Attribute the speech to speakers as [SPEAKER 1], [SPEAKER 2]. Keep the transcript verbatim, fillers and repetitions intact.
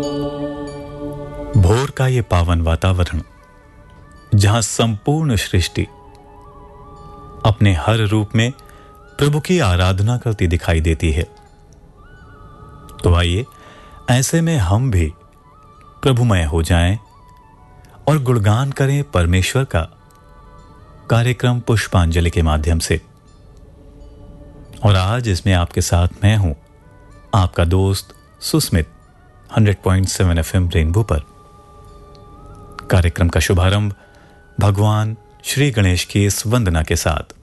[SPEAKER 1] भोर का ये पावन वातावरण, जहां संपूर्ण सृष्टि अपने हर रूप में प्रभु की आराधना करती दिखाई देती है, तो आइए ऐसे में हम भी प्रभुमय हो जाएं और गुणगान करें परमेश्वर का कार्यक्रम पुष्पांजलि के माध्यम से। और आज इसमें आपके साथ मैं हूं, आपका दोस्त Susmit, hundred point seven FM rainbow पर। कार्यक्रम का शुभारंभ भगवान श्री गणेश की इस वंदना के साथ।